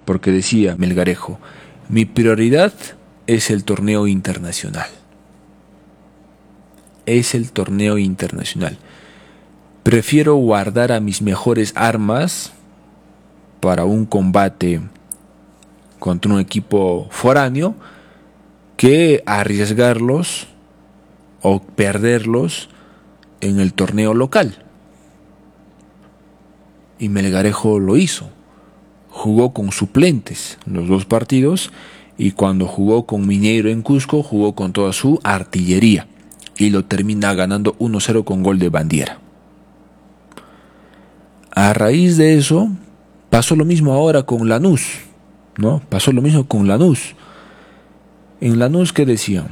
porque decía Melgarejo: mi prioridad es el torneo internacional. Es el torneo internacional. Prefiero guardar a mis mejores armas para un combate contra un equipo foráneo que arriesgarlos o perderlos en el torneo local. Y Melgarejo lo hizo. Jugó con suplentes los dos partidos, y cuando jugó con Mineiro en Cusco, jugó con toda su artillería y lo termina ganando 1-0 con gol de Bandiera. A raíz de eso pasó lo mismo ahora con Lanús, ¿no? Pasó lo mismo con Lanús. En Lanús, ¿qué decían?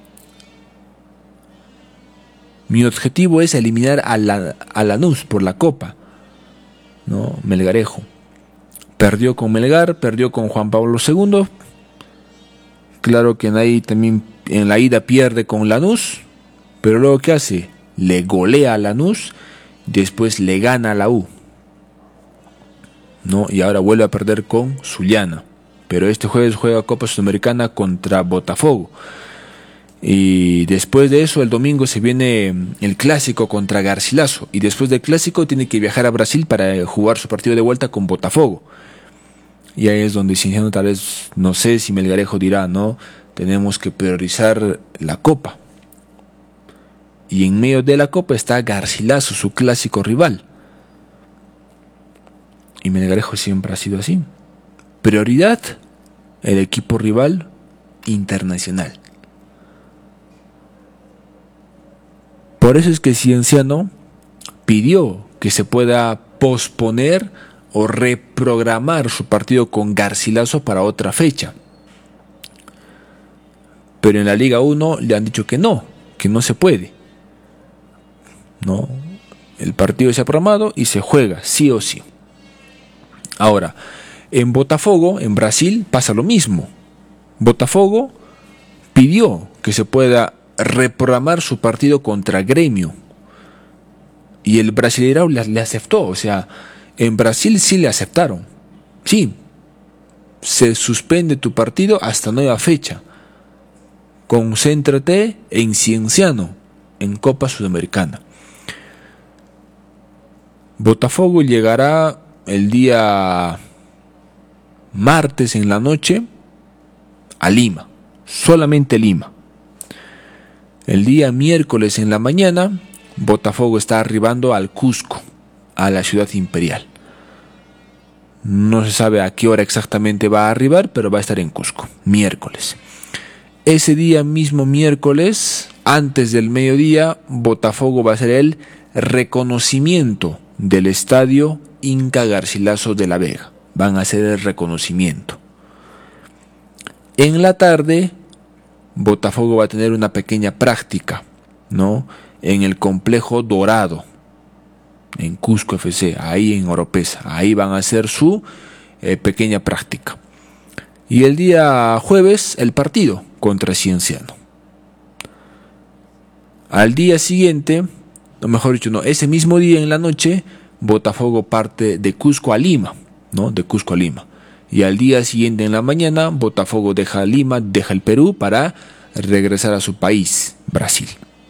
Mi objetivo es eliminar a Lanús por la Copa, ¿no? Melgarejo perdió con Melgar, perdió con Juan Pablo II. Claro que ahí también en la ida pierde con Lanús, pero luego ¿qué hace? Le golea a Lanús, después le gana a la U, ¿no? Y ahora vuelve a perder con Sullana. Pero este jueves juega Copa Sudamericana contra Botafogo. Y después de eso, el domingo se viene el clásico contra Garcilaso. Y después del clásico tiene que viajar a Brasil para jugar su partido de vuelta con Botafogo. Y ahí es donde Cienciano tal vez, no sé si Melgarejo dirá, no, tenemos que priorizar la Copa. Y en medio de la Copa está Garcilaso, su clásico rival. Y Melgarejo siempre ha sido así. Prioridad, el equipo rival internacional. Por eso es que Cienciano pidió que se pueda posponer o reprogramar su partido con Garcilaso para otra fecha. Pero en la Liga 1 le han dicho que no se puede. No, el partido se ha programado y se juega, sí o sí. Ahora, en Botafogo, en Brasil, pasa lo mismo. Botafogo pidió que se pueda reprogramar su partido contra Gremio. Y el Brasileirão le aceptó. O sea, en Brasil sí le aceptaron. Sí, se suspende tu partido hasta nueva fecha. Concéntrate en Cienciano, en Copa Sudamericana. Botafogo llegará el día martes en la noche a Lima, solamente Lima. El día miércoles en la mañana, Botafogo está arribando al Cusco, a la ciudad imperial. No se sabe a qué hora exactamente va a arribar, pero va a estar en Cusco, miércoles. Ese día mismo miércoles, antes del mediodía, Botafogo va a hacer el reconocimiento del estadio Inca Garcilaso de la Vega. Van a hacer el reconocimiento. En la tarde, Botafogo va a tener una pequeña práctica, ¿no? En el complejo Dorado, en Cusco FC, ahí en Oropesa. Ahí van a hacer su pequeña práctica. Y el día jueves, el partido contra Cienciano. Al día siguiente, o mejor dicho, no, ese mismo día en la noche, Botafogo parte de Cusco a Lima, ¿no? De Cusco a Lima. Y al día siguiente en la mañana, Botafogo deja Lima, deja el Perú para regresar a su país, Brasil.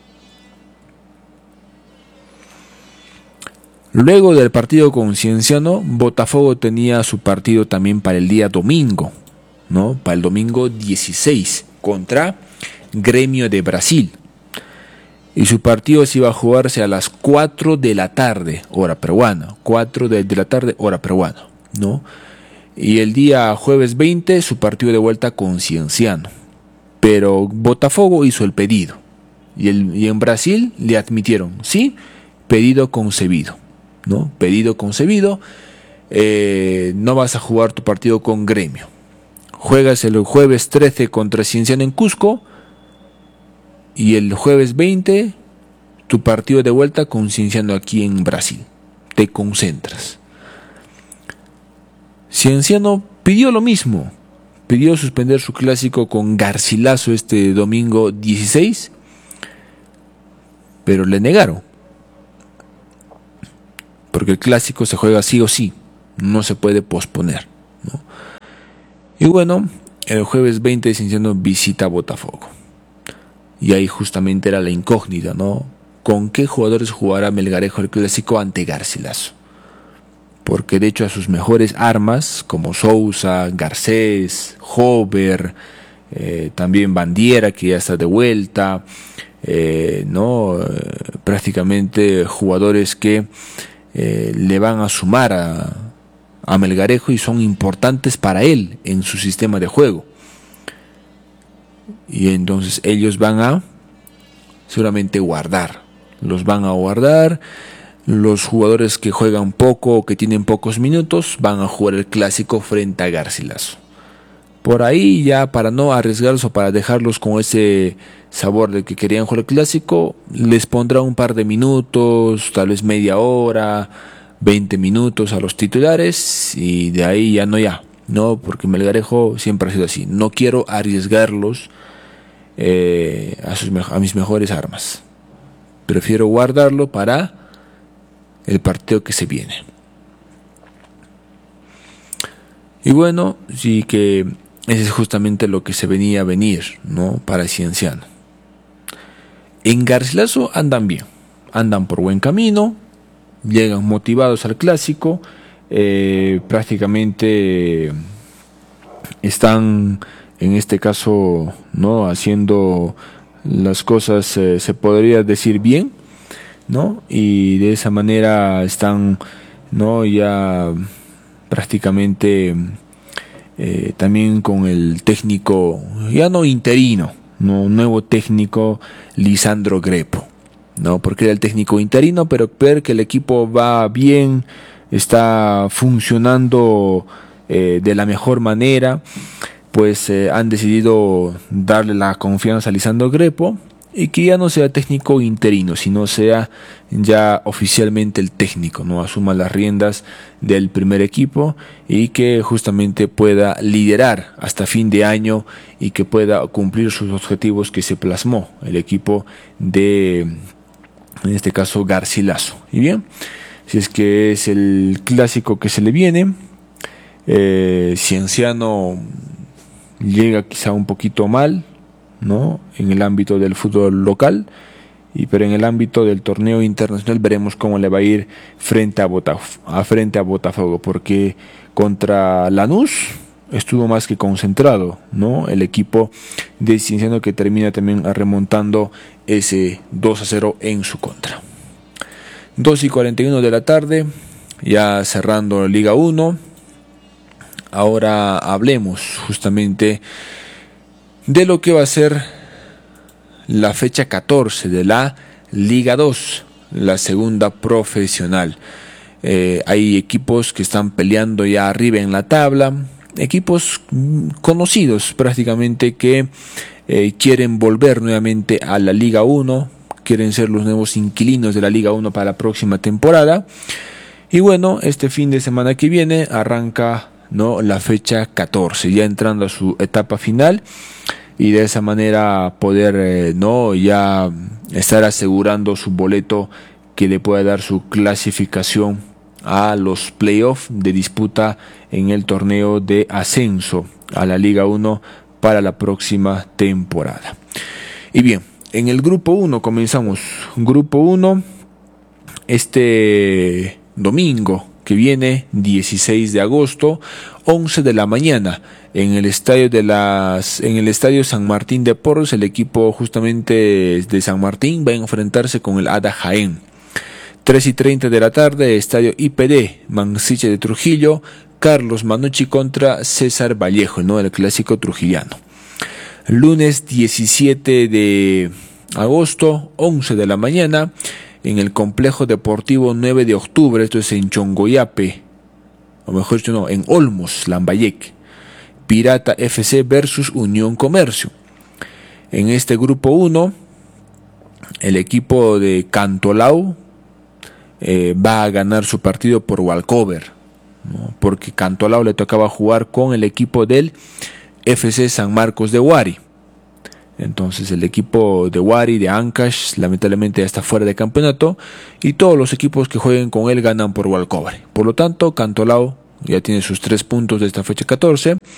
Luego del partido con Cienciano, Botafogo tenía su partido también para el día domingo, ¿no? Para el domingo 16 contra Gremio de Brasil. Y su partido se iba a jugarse a las 4 de la tarde, hora peruana. 4 de la tarde, hora peruana, ¿no? Y el día jueves 20, su partido de vuelta con Cienciano. Pero Botafogo hizo el pedido. Y en Brasil le admitieron, sí, pedido concebido, ¿no? Pedido concebido. No vas a jugar tu partido con Gremio. Juegas el jueves 13 contra Cienciano en Cusco. Y el jueves 20, tu partido de vuelta con Cienciano aquí en Brasil. Te concentras. Cienciano pidió lo mismo. Pidió suspender su clásico con Garcilaso este domingo 16. Pero le negaron. Porque el clásico se juega sí o sí. No se puede posponer, ¿no? Y bueno, el jueves 20 Cienciano visita Botafogo. Y ahí justamente era la incógnita, ¿no? ¿Con qué jugadores jugará Melgarejo el clásico ante Garcilaso? Porque de hecho a sus mejores armas, como Sousa, Garcés, Hover, también Bandiera, que ya está de vuelta, prácticamente jugadores que le van a sumar a Melgarejo y son importantes para él en su sistema de juego. Y entonces ellos van a seguramente los van a guardar. Los jugadores que juegan poco o que tienen pocos minutos van a jugar el clásico frente a Garcilaso. Por ahí, ya para no arriesgarlos o para dejarlos con ese sabor de que querían jugar el clásico, les pondrá un par de minutos, tal vez media hora, 20 minutos a los titulares, y de ahí no, porque Melgarejo siempre ha sido así. No quiero arriesgarlos a mis mejores armas. Prefiero guardarlo para el partido que se viene. Y bueno, sí que ese es justamente lo que se venía a venir, ¿no? Para Cienciano. En Garcilaso andan bien, andan por buen camino, llegan motivados al clásico, prácticamente están en este caso, ¿no?, haciendo las cosas, se podría decir bien, ¿no? Y de esa manera están, ¿no?, ya prácticamente también con el técnico, ya no interino, no, nuevo técnico, Lisandro Grepo, ¿no? Porque era el técnico interino, pero ver que el equipo va bien, está funcionando de la mejor manera, pues han decidido darle la confianza a Lisandro Grepo, y que ya no sea técnico interino, sino sea ya oficialmente el técnico, no asuma las riendas del primer equipo y que justamente pueda liderar hasta fin de año y que pueda cumplir sus objetivos que se plasmó el equipo de, en este caso, Garcilaso. Y bien, si es que es el clásico que se le viene, Cienciano llega quizá un poquito mal, ¿no?, en el ámbito del fútbol local, pero en el ámbito del torneo internacional veremos cómo le va a ir frente a Botafogo, porque contra Lanús estuvo más que concentrado, ¿no?, el equipo de Cienciano, que termina también remontando ese 2-0 en su contra. 2:41 de la tarde, ya cerrando Liga 1. Ahora hablemos justamente de lo que va a ser la fecha 14 de la Liga 2, la segunda profesional. Hay equipos que están peleando ya arriba en la tabla, equipos conocidos prácticamente que quieren volver nuevamente a la Liga 1, quieren ser los nuevos inquilinos de la Liga 1 para la próxima temporada. Y bueno, este fin de semana que viene arranca, ¿no?, la fecha 14, ya entrando a su etapa final, y de esa manera poder ya estar asegurando su boleto que le pueda dar su clasificación a los playoffs de disputa en el torneo de ascenso a la Liga 1 para la próxima temporada. Y bien, en el grupo 1 comenzamos. Grupo 1, este domingo que viene, 16 de agosto, 11 de la mañana, en el estadio San Martín de Porres, el equipo justamente de San Martín va a enfrentarse con el ADA Jaén. 3:30 de la tarde, estadio IPD, Mansiche de Trujillo, Carlos Manucci contra César Vallejo, ¿no?, el clásico trujillano. Lunes 17 de agosto, 11 de la mañana, en el complejo deportivo 9 de octubre, esto es en Chongoyape, o mejor dicho, no, en Olmos, Lambayeque, Pirata FC versus Unión Comercio. En este grupo 1, el equipo de Cantolao va a ganar su partido por walkover, ¿no?, porque Cantolao le tocaba jugar con el equipo del FC San Marcos de Huari. Entonces el equipo de Huari, de Ancash, lamentablemente ya está fuera de campeonato, y todos los equipos que jueguen con él ganan por walkover. Por lo tanto, Cantolao ya tiene sus 3 puntos de esta fecha 14,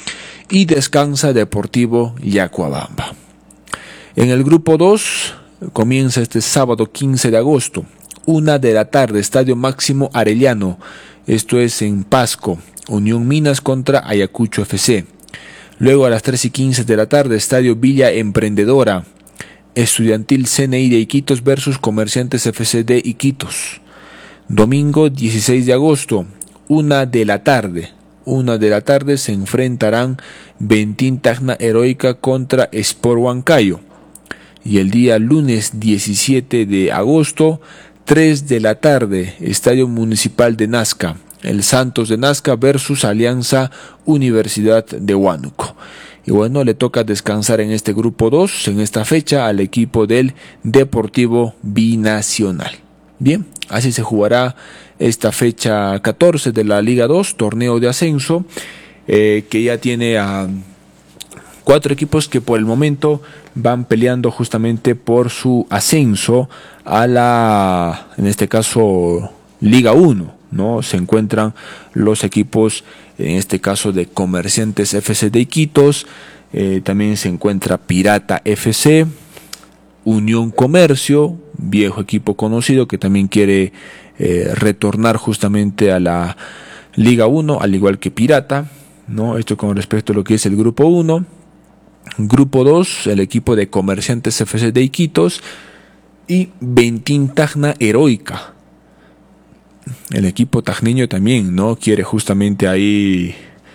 y descansa Deportivo Yacuabamba. En el grupo 2 comienza este sábado 15 de agosto, 1 de la tarde, Estadio Máximo Arellano, esto es en Pasco, Unión Minas contra Ayacucho FC. Luego a las 3:15 de la tarde, Estadio Villa Emprendedora, Estudiantil CNI de Iquitos versus Comerciantes FC de Iquitos. Domingo 16 de agosto, 1 de la tarde. 1 de la tarde se enfrentarán Bentín Tacna Heroica contra Sport Huancayo. Y el día lunes 17 de agosto, 3 de la tarde, Estadio Municipal de Nazca, el Santos de Nazca versus Alianza Universidad de Huánuco. Y bueno, le toca descansar en este grupo 2, en esta fecha, al equipo del Deportivo Binacional. Bien, así se jugará esta fecha 14 de la Liga 2, torneo de ascenso, que ya tiene a 4 equipos que por el momento van peleando justamente por su ascenso a la, en este caso, Liga 1, ¿no? Se encuentran los equipos, en este caso, de Comerciantes FC de Iquitos, también se encuentra Pirata FC, Unión Comercio, viejo equipo conocido que también quiere retornar justamente a la Liga 1, al igual que Pirata, ¿no? Esto con respecto a lo que es el grupo 1. Grupo 2, el equipo de Comerciantes FC de Iquitos y Bentín Tacna Heroica. El equipo tajneño también, ¿no? Quiere justamente ahí,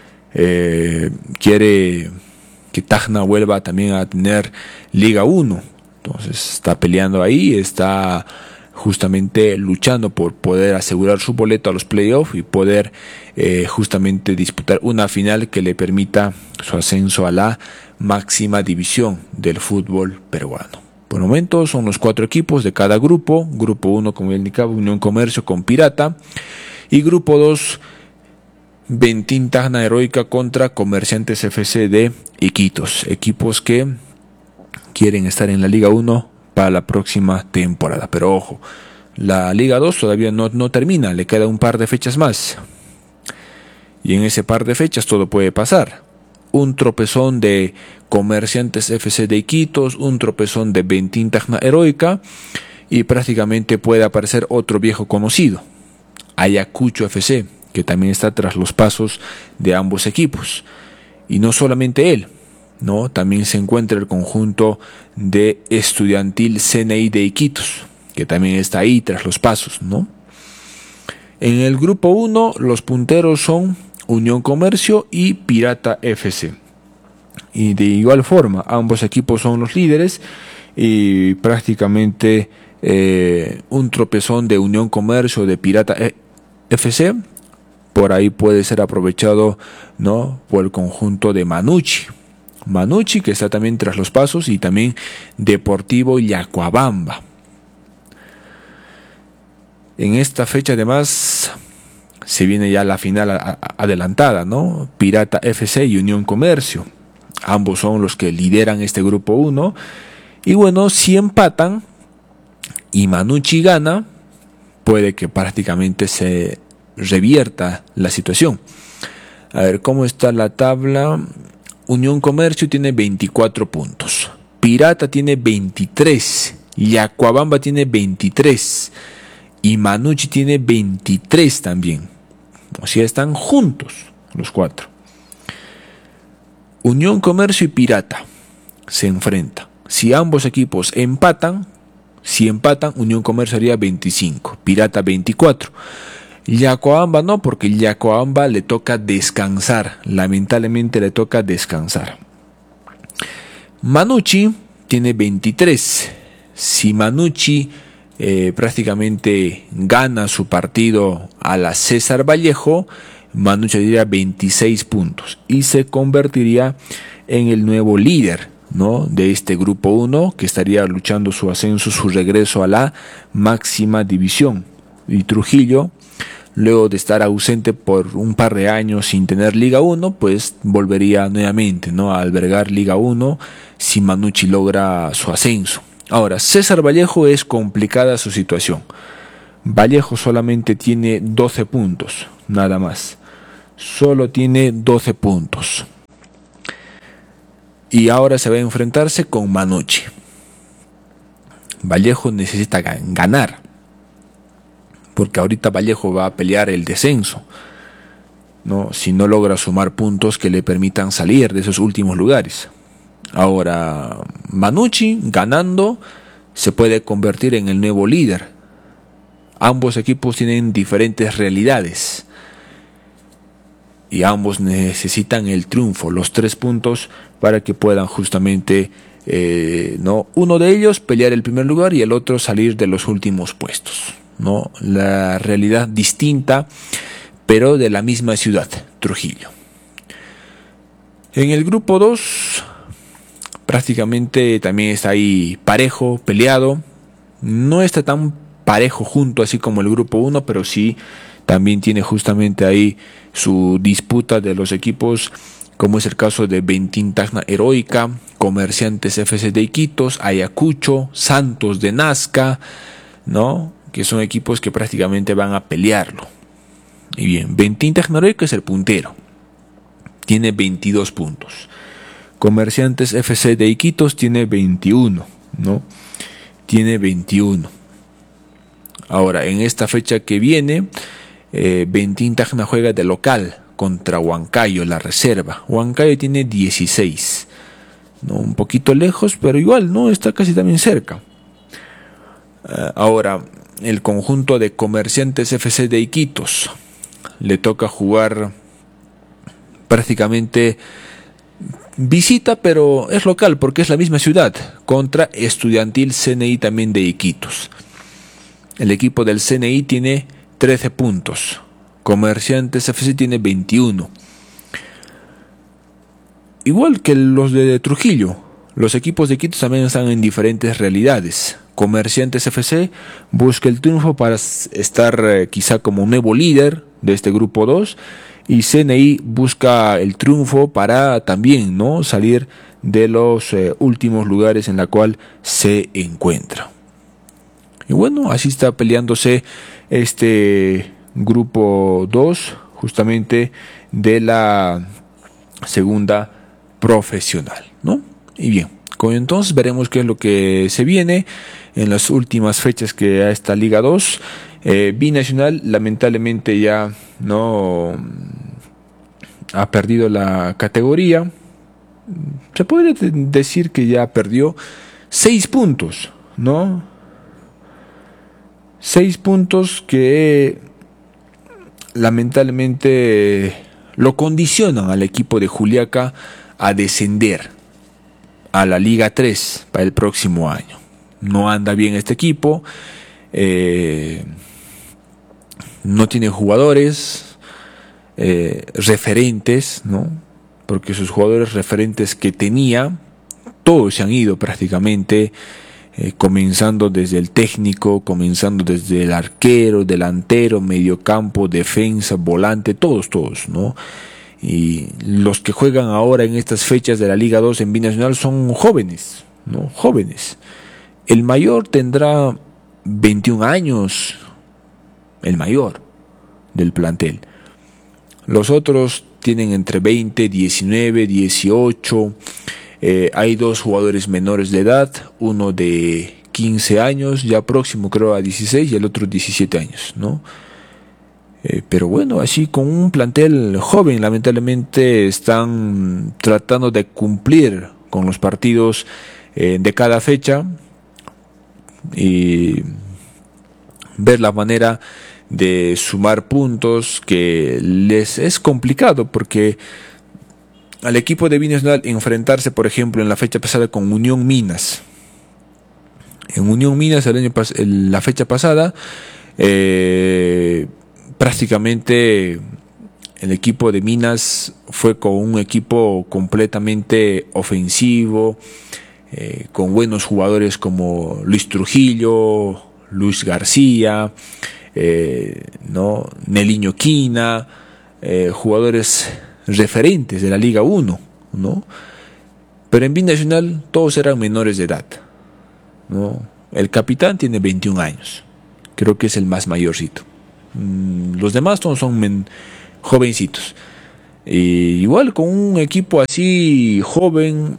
quiere que Tacna vuelva también a tener Liga 1. Entonces está peleando ahí, está justamente luchando por poder asegurar su boleto a los playoffs y poder justamente disputar una final que le permita su ascenso a la máxima división del fútbol peruano. Por el momento son los 4 equipos de cada grupo. Grupo 1, como ya indicaba, Unión Comercio con Pirata. Y grupo 2, Bentín Tacna Heroica contra Comerciantes FC de Iquitos. Equipos que quieren estar en la Liga 1 para la próxima temporada. Pero ojo, la Liga 2 todavía no termina, le queda un par de fechas más. Y en ese par de fechas todo puede pasar. Un tropezón de Comerciantes FC de Iquitos, un tropezón de Bentín Tacna Heroica y prácticamente puede aparecer otro viejo conocido, Ayacucho FC, que también está tras los pasos de ambos equipos. Y no solamente él, ¿no? También se encuentra el conjunto de Estudiantil CNI de Iquitos, que también está ahí tras los pasos, ¿no? En el grupo 1 los punteros son Unión Comercio y Pirata FC. Y de igual forma, ambos equipos son los líderes y prácticamente un tropezón de Unión Comercio de Pirata FC por ahí puede ser aprovechado, ¿no?, por el conjunto de Manucci, que está también tras los pasos, y también Deportivo Yacuabamba. En esta fecha además se viene ya la final adelantada, ¿no? Pirata FC y Unión Comercio. Ambos son los que lideran este grupo 1. Y bueno, si empatan y Manucci gana, puede que prácticamente se revierta la situación. A ver, ¿cómo está la tabla? Unión Comercio tiene 24 puntos. Pirata tiene 23. Yacuabamba tiene 23. Y Manucci tiene 23 también. O sea, están juntos los 4. Unión Comercio y Pirata se enfrentan. Si ambos equipos empatan, Unión Comercio haría 25, Pirata 24. Yacuabamba no, porque Yacuabamba le toca descansar. Lamentablemente le toca descansar. Manucci tiene 23. Si Manucci prácticamente gana su partido a la César Vallejo, Manucci tendría 26 puntos y se convertiría en el nuevo líder, ¿no?, de este grupo 1, que estaría luchando su ascenso, su regreso a la máxima división. Y Trujillo, luego de estar ausente por un par de años sin tener Liga 1, pues volvería nuevamente, ¿no?, a albergar Liga 1 si Manucci logra su ascenso. Ahora, César Vallejo es complicada su situación. Vallejo solamente tiene 12 puntos, nada más. Solo tiene 12 puntos. y ahora se va a enfrentarse con Manucci. Vallejo necesita ganar, porque ahorita Vallejo va a pelear el descenso, ¿no? Si no logra sumar puntos que le permitan salir de esos últimos lugares. Ahora, Manucci ganando se puede convertir en el nuevo líder. Ambos equipos tienen diferentes realidades y ambos necesitan el triunfo, los 3 puntos, para que puedan justamente ¿no? Uno de ellos pelear el primer lugar y el otro salir de los últimos puestos, ¿no? La realidad distinta, pero de la misma ciudad, Trujillo. En el grupo 2 prácticamente también está ahí parejo, peleado. No está tan parejo junto así como el grupo 1, pero sí también tiene justamente ahí su disputa de los equipos, como es el caso de Ventín Tacna Heroica, Comerciantes FC de Iquitos, Ayacucho, Santos de Nazca, ¿no? Que son equipos que prácticamente van a pelearlo. Y bien, Ventín Tacna Heroica es el puntero, tiene 22 puntos. Comerciantes FC de Iquitos tiene 21, ¿no? Tiene 21. Ahora, en esta fecha que viene, Ventín Tacna juega de local contra Huancayo, la reserva. Huancayo tiene 16, ¿no? Un poquito lejos, pero igual, ¿no? Está casi también cerca. Ahora, el conjunto de Comerciantes FC de Iquitos le toca jugar prácticamente visita, pero es local porque es la misma ciudad, contra Estudiantil CNI también de Iquitos. El equipo del CNI tiene 13 puntos, Comerciantes FC tiene 21. Igual que los de Trujillo, los equipos de Iquitos también están en diferentes realidades. Comerciantes FC busca el triunfo para estar quizá como un nuevo líder de este grupo 2, y CNI busca el triunfo para también, ¿no?, salir de los últimos lugares en la cual se encuentra. Y bueno, así está peleándose este grupo 2, justamente de la segunda profesional, ¿no? Y bien, entonces veremos qué es lo que se viene en las últimas fechas que a esta Liga 2. Binacional lamentablemente ya no ha perdido la categoría. Se puede decir que ya perdió 6 puntos, ¿no? 6 puntos que lamentablemente lo condicionan al equipo de Juliaca a descender a la Liga 3 para el próximo año. No anda bien este equipo, no tiene jugadores referentes, ¿no? Porque sus jugadores referentes que tenía, todos se han ido prácticamente, comenzando desde el técnico, comenzando desde el arquero, delantero, mediocampo, defensa, volante, todos, ¿no? Y los que juegan ahora en estas fechas de la Liga 2 en Binacional son jóvenes, ¿no? Jóvenes. El mayor tendrá 21 años, el mayor del plantel. Los otros tienen entre 20, 19, 18. Hay 2 jugadores menores de edad, uno de 15 años, ya próximo creo a 16, y el otro 17 años, ¿no? Pero bueno, así con un plantel joven, lamentablemente están tratando de cumplir con los partidos de cada fecha y ver la manera de sumar puntos, que les es complicado porque al equipo de Binacional enfrentarse, por ejemplo, en la fecha pasada con Unión Minas. En Unión Minas la fecha pasada prácticamente el equipo de Minas fue con un equipo completamente ofensivo, con buenos jugadores como Luis Trujillo, Luis García, ¿no?, Neliño Quina, jugadores referentes de la Liga 1, ¿no? Pero en Binacional todos eran menores de edad, ¿no? El capitán tiene 21 años, creo que es el más mayorcito. Los demás todos son jovencitos. Igual con un equipo así joven,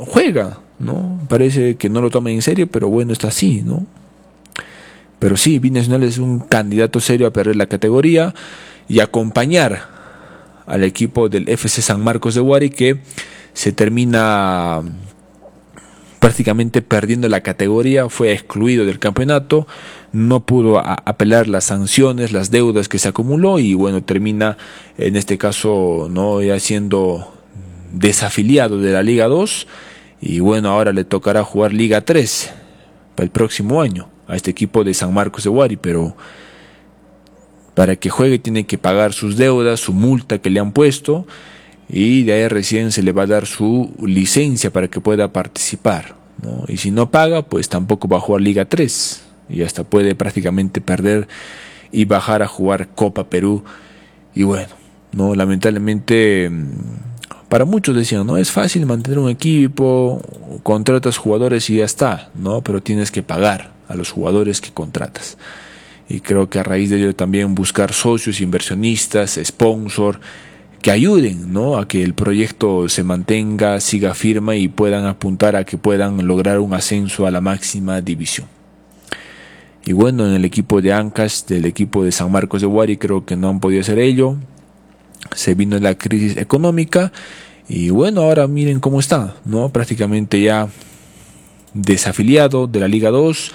juega, ¿no? Parece que no lo toma en serio, pero bueno, está así, ¿no? Pero sí, Binacional es un candidato serio a perder la categoría y acompañar al equipo del FC San Marcos de Huari, que se termina prácticamente perdiendo la categoría, fue excluido del campeonato, no pudo apelar las sanciones, las deudas que se acumuló y bueno, termina en este caso no ya siendo desafiliado de la Liga 2 y bueno, ahora le tocará jugar Liga 3 para el próximo año a este equipo de San Marcos de Huari, pero para que juegue tiene que pagar sus deudas, su multa que le han puesto y de ahí recién se le va a dar su licencia para que pueda participar, ¿no? Y si no paga, pues tampoco va a jugar Liga 3 y hasta puede prácticamente perder y bajar a jugar Copa Perú. Y bueno, no, lamentablemente para muchos decían, no es fácil mantener un equipo, contratas jugadores y ya está, ¿no? Pero tienes que pagar a los jugadores que contratas. Y creo que a raíz de ello también buscar socios, inversionistas, sponsor, que ayuden, ¿no? A que el proyecto se mantenga, siga firme y puedan apuntar a que puedan lograr un ascenso a la máxima división. Y bueno, en el equipo de Ancash, del equipo de San Marcos de Huari, creo que no han podido hacer ello. Se vino la crisis económica y bueno, ahora miren cómo está, ¿no? Prácticamente ya desafiliado de la Liga 2.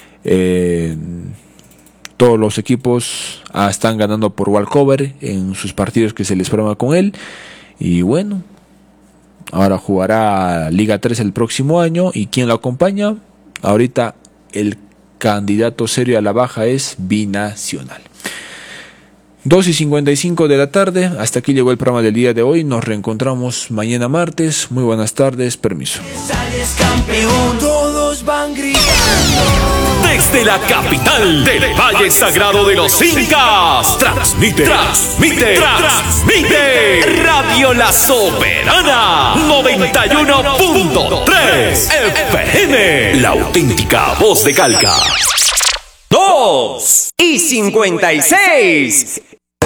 Todos los equipos están ganando por walkover en sus partidos que se les programa con él. Y bueno, ahora jugará Liga 3 el próximo año. ¿Y quién lo acompaña? Ahorita el candidato serio a la baja es Binacional. 2:55 de la tarde. Hasta aquí llegó el programa del día de hoy. Nos reencontramos mañana martes. Muy buenas tardes. Permiso. Todos van gritando. Desde la capital del Valle Sagrado de los Incas, transmite Radio La Soberana 91.3 FM, la auténtica voz de Calca. 2:56.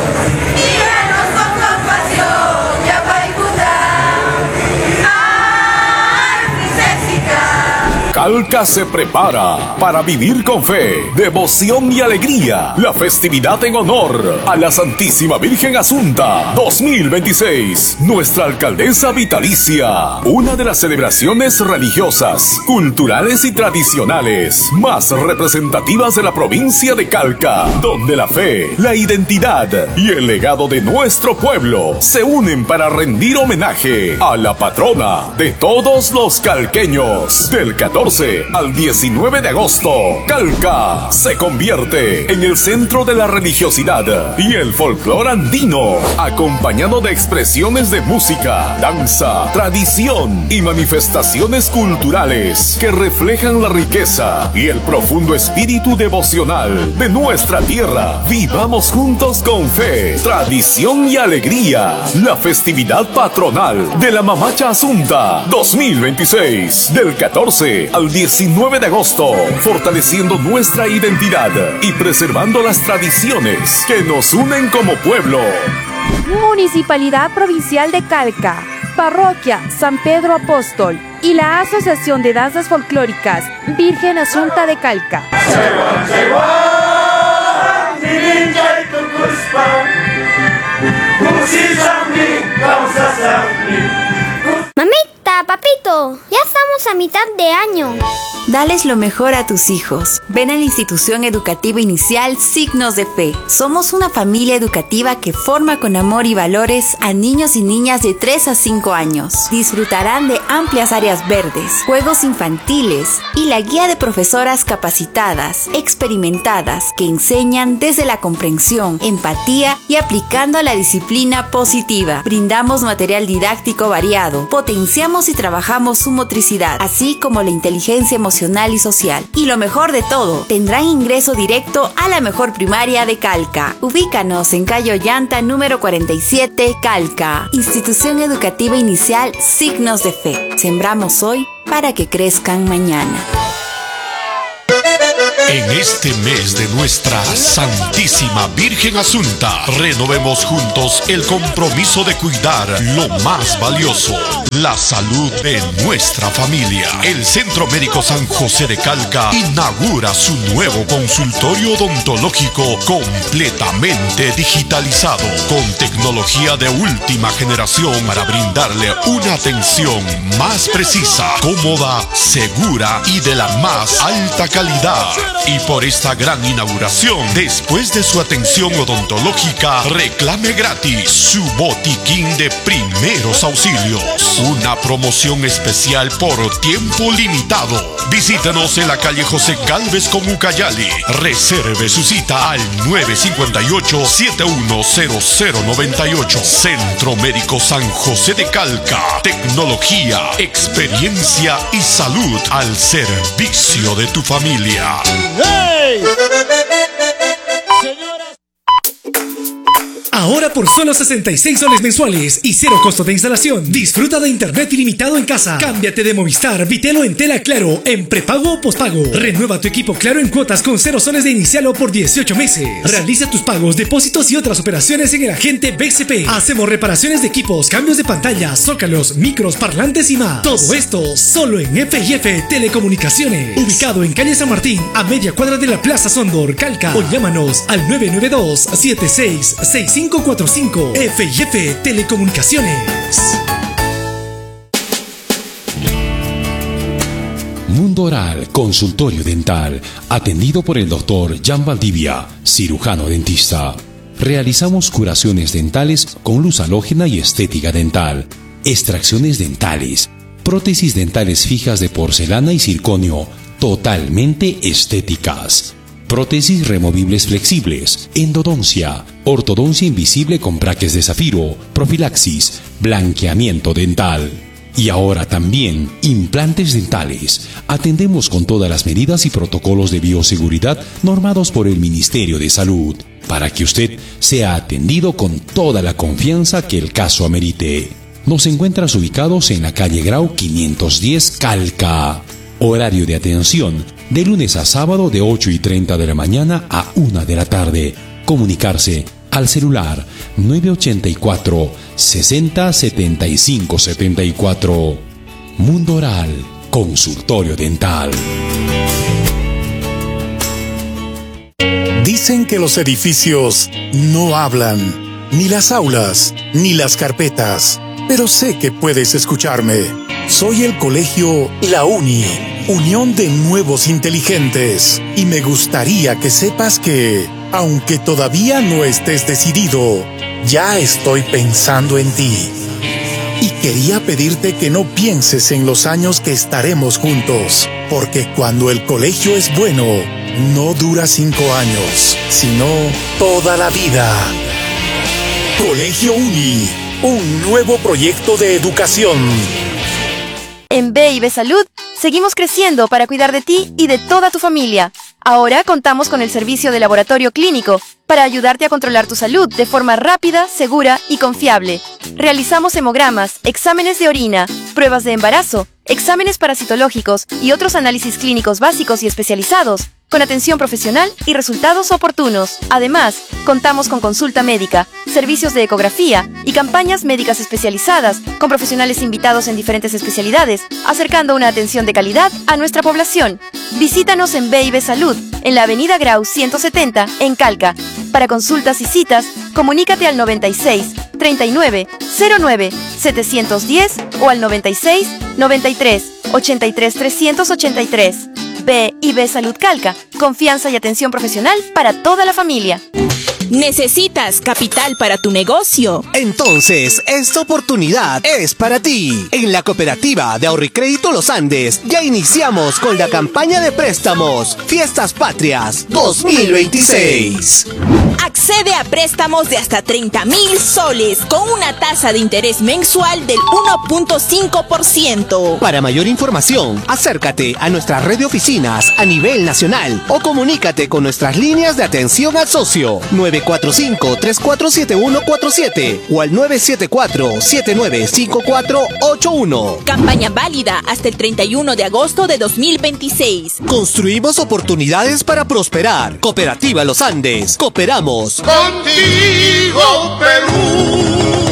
Calca se prepara para vivir con fe, devoción y alegría la festividad en honor a la Santísima Virgen Asunta 2026, nuestra alcaldesa vitalicia, una de las celebraciones religiosas, culturales y tradicionales más representativas de la provincia de Calca, donde la fe, la identidad y el legado de nuestro pueblo se unen para rendir homenaje a la patrona de todos los calqueños. Del 14 al 19 de agosto, Calca se convierte en el centro de la religiosidad y el folclore andino, acompañado de expresiones de música, danza, tradición y manifestaciones culturales que reflejan la riqueza y el profundo espíritu devocional de nuestra tierra. Vivamos juntos con fe, tradición y alegría la festividad patronal de la Mamacha Asunta 2026, del 14 al 19 de agosto, fortaleciendo nuestra identidad y preservando las tradiciones que nos unen como pueblo. Municipalidad Provincial de Calca, Parroquia San Pedro Apóstol y la Asociación de Danzas Folclóricas Virgen Asunta de Calca. Mamita, papito, ya estamos a mitad de año. Dales lo mejor a tus hijos. Ven a la institución educativa inicial Signos de Fe. Somos una familia educativa que forma con amor y valores a niños y niñas de 3 a 5 años. Disfrutarán de amplias áreas verdes, juegos infantiles y la guía de profesoras capacitadas, experimentadas, que enseñan desde la comprensión, empatía y aplicando la disciplina positiva. Brindamos material didáctico variado, potenciamos y trabajamos su motricidad, así como la inteligencia emocional y social. Y lo mejor de todo, tendrán ingreso directo a la mejor primaria de Calca. Ubícanos en calle Ollanta número 47, Calca. Institución Educativa Inicial Signos de Fe. Sembramos hoy para que crezcan mañana. En este mes de nuestra Santísima Virgen Asunta, renovemos juntos el compromiso de cuidar lo más valioso, la salud de nuestra familia. El Centro Médico San José de Calca inaugura su nuevo consultorio odontológico completamente digitalizado, con tecnología de última generación para brindarle una atención más precisa, cómoda, segura y de la más alta calidad. Y por esta gran inauguración, después de su atención odontológica, reclame gratis su botiquín de primeros auxilios. Una promoción especial por tiempo limitado. Visítenos en la calle José Gálvez con Ucayali. Reserve su cita al 958-710098. Centro Médico San José de Calca. Tecnología, experiencia y salud al servicio de tu familia. ¡Hey! Ahora por solo 66 soles mensuales y cero costo de instalación, disfruta de internet ilimitado en casa. Cámbiate de Movistar, Vitelo en tela Claro, en prepago o pospago. Renueva tu equipo Claro en cuotas con 0 soles de inicial o por 18 meses. Realiza tus pagos, depósitos y otras operaciones en el agente BCP. Hacemos reparaciones de equipos, cambios de pantallas, zócalos, micros, parlantes y más. Todo esto solo en F&F Telecomunicaciones. Ubicado en calle San Martín, a media cuadra de la Plaza Sondor, Calca. O llámanos al 992-766545. F&F Telecomunicaciones. Mundo Oral, consultorio dental, atendido por el doctor Jan Valdivia, cirujano dentista. Realizamos curaciones dentales con luz halógena y estética dental, extracciones dentales, prótesis dentales fijas de porcelana y circonio, totalmente estéticas. Prótesis removibles flexibles, endodoncia, ortodoncia invisible con braques de zafiro, profilaxis, blanqueamiento dental. Y ahora también implantes dentales. Atendemos con todas las medidas y protocolos de bioseguridad normados por el Ministerio de Salud, para que usted sea atendido con toda la confianza que el caso amerite. Nos encuentras ubicados en la calle Grau 510 Calca. Horario de atención de lunes a sábado de 8:30 de la mañana a 1 de la tarde. Comunicarse al celular 984 60 75 74. Mundo Oral, consultorio dental. Dicen que los edificios no hablan, ni las aulas, ni las carpetas, pero sé que puedes escucharme. Soy el colegio La Uni, Unión de Nuevos Inteligentes, y me gustaría que sepas que, aunque todavía no estés decidido, ya estoy pensando en ti. Y quería pedirte que no pienses en los años que estaremos juntos, porque cuando el colegio es bueno, no dura 5 años, sino toda la vida. Colegio Uni, un nuevo proyecto de educación. En B&B Salud, seguimos creciendo para cuidar de ti y de toda tu familia. Ahora contamos con el servicio de laboratorio clínico para ayudarte a controlar tu salud de forma rápida, segura y confiable. Realizamos hemogramas, exámenes de orina, pruebas de embarazo, exámenes parasitológicos y otros análisis clínicos básicos y especializados, con atención profesional y resultados oportunos. Además, contamos con consulta médica, servicios de ecografía y campañas médicas especializadas con profesionales invitados en diferentes especialidades, acercando una atención de calidad a nuestra población. Visítanos en B&B Salud, en la avenida Grau 170, en Calca. Para consultas y citas, comunícate al 96 39 09 710 o al 96 93 83 383. B&B Salud Calca, confianza y atención profesional para toda la familia. ¿Necesitas capital para tu negocio? Entonces, esta oportunidad es para ti. En la Cooperativa de Ahorro y Crédito Los Andes ya iniciamos con la campaña de préstamos Fiestas Patrias 2026. Accede a préstamos de hasta 30,000 soles con una tasa de interés mensual del 1.5%. Para mayor información, acércate a nuestra red de oficinas a nivel nacional o comunícate con nuestras líneas de atención al socio 9 945-347147 o al 974-795481. Campaña válida hasta el 31 de agosto de 2026. Construimos oportunidades para prosperar. Cooperativa Los Andes. Cooperamos Contigo, Perú.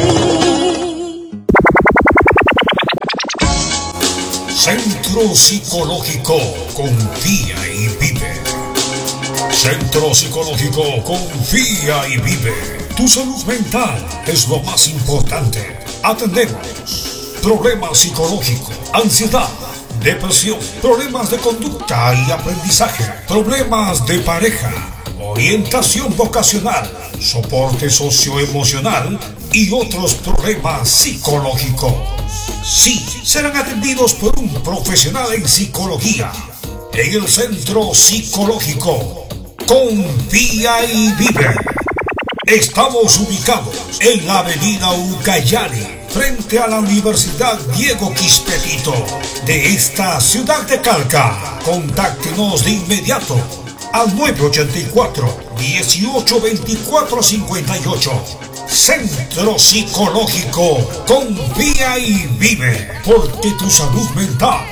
Centro Psicológico Confía y Vive. Centro Psicológico Confía y Vive. Tu salud mental es lo más importante. Atendemos problemas psicológicos, ansiedad, depresión, problemas de conducta y aprendizaje, problemas de pareja, orientación vocacional, soporte socioemocional y otros problemas psicológicos. Sí, serán atendidos por un profesional en psicología en el Centro Psicológico Confía y Vive. Estamos ubicados en la avenida Ucayali, frente a la Universidad Diego Quispe de esta ciudad de Calca. Contáctenos de inmediato al 984-1824-58. Centro Psicológico Confía y Vive, porque tu salud mental